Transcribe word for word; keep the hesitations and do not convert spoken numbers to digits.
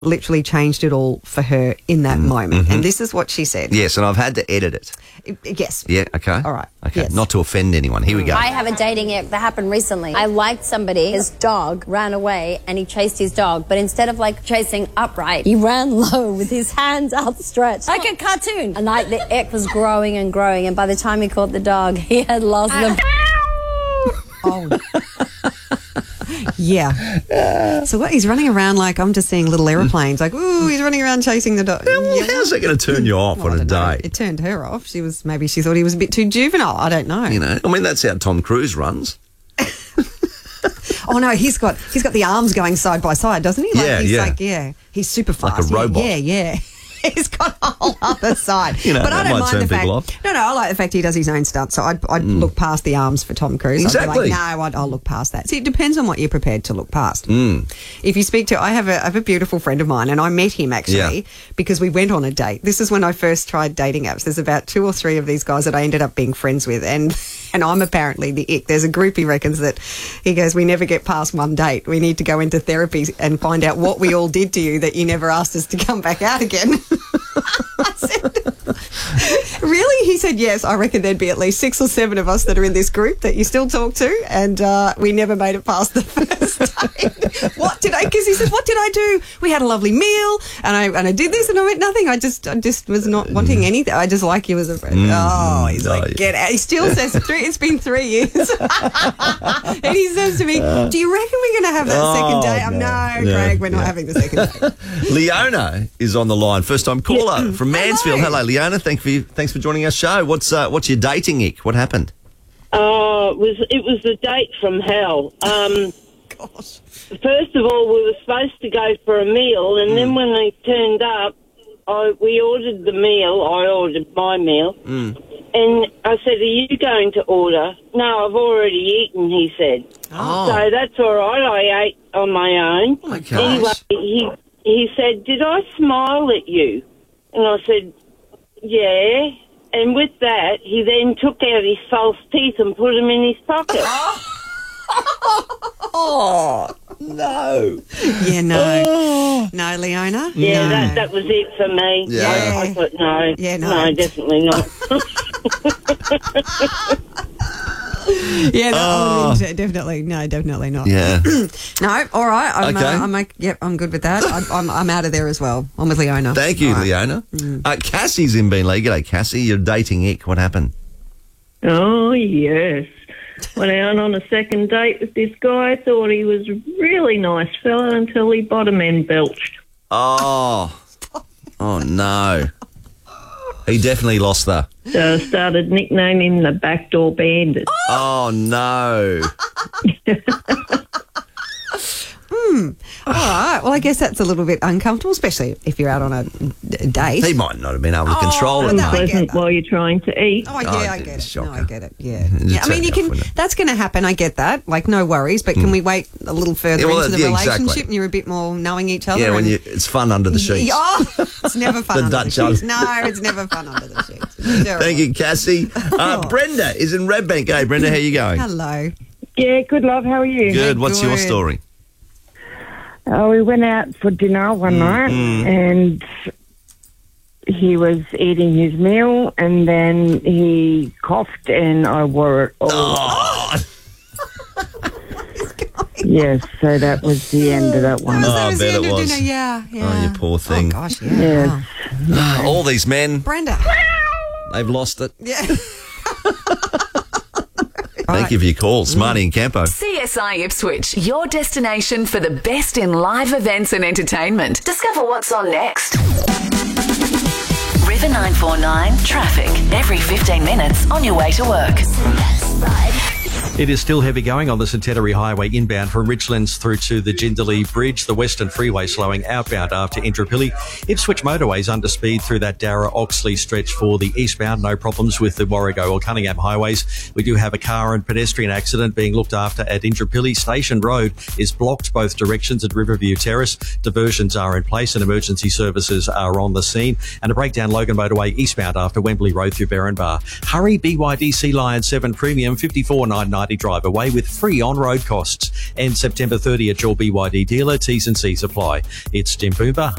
literally changed it all for her in that mm, moment. Mm-hmm. And this is what she said. Yes, and I've had to edit it. Yes. Yeah, okay. All right. Okay, yes. Not to offend anyone. Here we go. I have a dating app that happened recently. I liked somebody, his dog ran away and he chased his dog, but instead of like chasing upright, he ran low with his hands outstretched like a cartoon. And like the ick was growing and growing, and by the time he caught the dog, he had lost the... Oh. Yeah. Uh, so what? He's running around like I'm just seeing little aeroplanes. Like, ooh, he's running around chasing the dog. Well, yeah. How's that going to turn you off well, on a date? It turned her off. She was maybe she thought he was a bit too juvenile. I don't know. You know, I mean, that's how Tom Cruise runs. Oh no, he's got he's got the arms going side by side, doesn't he? Like, yeah, he's yeah. Like, yeah, he's super fast. Like a robot. Yeah, yeah. He's got a whole other side. You know, but I don't mind the fact. Off. No, no, I like the fact he does his own stunts. So I'd, I'd mm. look past the arms for Tom Cruise. Exactly. I'd be like, no, I'd, I'll look past that. See, it depends on what you're prepared to look past. Mm. If you speak to, I have a, I have a beautiful friend of mine, and I met him actually yeah. because we went on a date. This is when I first tried dating apps. There's about two or three of these guys that I ended up being friends with, and and I'm apparently the ick. There's a group he reckons that he goes, we never get past one date. We need to go into therapy and find out what we all did to you that you never asked us to come back out again. I said, really? He said, yes, I reckon there'd be at least six or seven of us that are in this group that you still talk to, and uh, we never made it past the first date. What did I, because he said, what did I do? We had a lovely meal, and I and I did this, and I went, nothing. I just I just was not wanting anything. I just like you as a friend. Mm, oh, he's no, like, get out. He still says, three, it's been three years. And he says to me, do you reckon we're going to have that oh, second date? I'm, no, no, Craig, we're no. not having the second date. Leona is on the line, first time caller from Mansfield. Hello, Hello Leona. Thank you. Thanks for joining our show. What's uh, what's your dating ick? What happened? Oh, uh, it was it was the date from hell. Um, Gosh. First of all, we were supposed to go for a meal, and mm. then when they turned up, I we ordered the meal. I ordered my meal, mm. and I said, "Are you going to order?" "No, I've already eaten," he said. Oh. So that's all right. I ate on my own. Oh my gosh. Anyway, he he said, "Did I smile at you?" And I said, yeah. And with that, he then took out his false teeth and put them in his pocket. Oh, no. Yeah, no. Oh. No, Leona? Yeah, no. that that was it for me. Yeah. I, I thought, no. Yeah, no. No, definitely not. Yeah, that, oh. oh, definitely. No, definitely not. Yeah. No, all right. I'm, okay. uh, I'm, like, yep, I'm good with that. I'm, I'm, I'm out of there as well. I'm with Leona. Thank you, right. Leona. Mm. Uh, Cassie's in Beenleigh. G'day, Cassie. You're dating ick. What happened? Oh, yes. Went out on a second date with this guy. Thought he was a really nice fella until he bottom end belched. Oh. Oh, no. He definitely lost the... So I started nicknaming him the Backdoor Bandit. Oh, no. Hmm. All right. Well, I guess that's a little bit uncomfortable, especially if you're out on a d- date. He might not have been able to Oh, control it. no, I get Unpleasant that. while you're trying to eat. Oh, yeah, Oh, I get it. shocker. No, I get it. Yeah. It'd yeah. I mean, turn you you can, off, wouldn't it? that's going to happen. I get that. Like, no worries. But can we wait a little further Yeah, well, into the yeah, relationship exactly. and you're a bit more knowing each other? Yeah, when and, you, it's fun under the sheets. Yeah, oh, it's never fun The under Dutch the sheets. oven. No, it's never fun under the sheets. It's Thank you, Cassie. Uh, Brenda is in Redbank. Hey, Brenda, how you going? Hello. Yeah, good, love. How are you? Good. What's your Good. story? Oh, we went out for dinner one Mm, night, mm. and he was eating his meal, and then he coughed, and I wore it all. Oh, Yes, so that was the end of that one. That was, Oh, that I was the bet end it of was. dinner. Yeah, yeah. Oh, you poor thing. Oh, gosh, yeah. Yes. Wow. all these men, Brenda. they've lost it. Yeah. Thank you for your calls. Marty and Campo. C S I Ipswich, your destination for the best in live events and entertainment. Discover what's on next. River nine four nine Traffic. Every fifteen minutes on your way to work. It is still heavy going on the Centenary Highway inbound from Richlands through to the Jindalee Bridge. The Western Freeway slowing outbound after Indooroopilly. Ipswich motorways under speed through that Darra-Oxley stretch for the eastbound. No problems with the Warrego or Cunningham highways. We do have a car and pedestrian accident being looked after at Indooroopilly. Station Road is blocked both directions at Riverview Terrace. Diversions are in place and emergency services are on the scene. And a breakdown Logan Motorway eastbound after Wembley Road through Berrinbar. Hurry, B Y D Sea Lion seven Premium, fifty-four nine ninety party drive away with free on-road costs. And September thirtieth at your B Y D dealer. T's and C's apply. It's Tim Boomer.